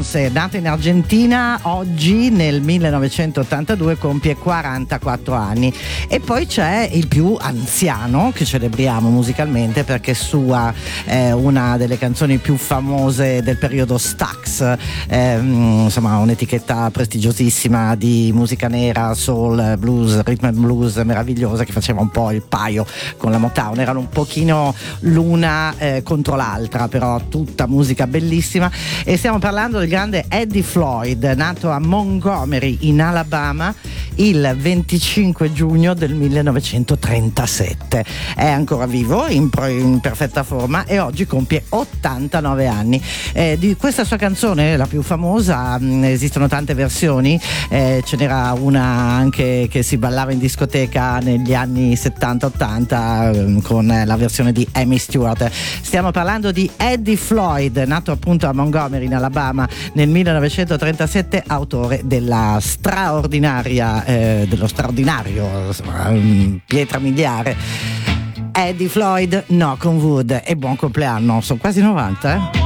Beyoncé, nata in Argentina, oggi nel 1982 compie 44 anni. E poi c'è il più anziano che celebriamo musicalmente perché sua una delle canzoni più famose del periodo Stax, insomma un'etichetta prestigiosissima di musica nera, soul, blues, rhythm and blues meravigliosa, che faceva un po' il paio con la Motown. Erano un pochino l'una contro l'altra, però tutta musica bellissima. E stiamo parlando del grande Eddie Floyd, nato a Montgomery in Alabama il 25 giugno del 1937. È ancora vivo, in perfetta forma, e oggi compie 89 anni. Di questa sua canzone, la più famosa, esistono tante versioni, ce n'era una anche che si ballava in discoteca negli anni 70-80 con la versione di Amy Stewart. Stiamo parlando di Eddie Floyd, nato appunto a Montgomery in Alabama nel 1937, autore dello straordinario insomma, pietra miliare Eddie Floyd, Knock on Wood. E buon compleanno, sono quasi 90,